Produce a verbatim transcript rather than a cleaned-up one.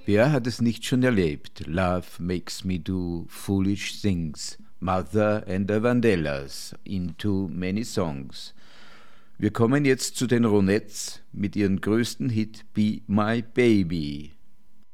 Wer hat es nicht schon erlebt? Love makes me do foolish things. Mother and the Vandellas, into many songs. Wir kommen jetzt zu den Ronettes mit ihrem größten Hit Be My Baby.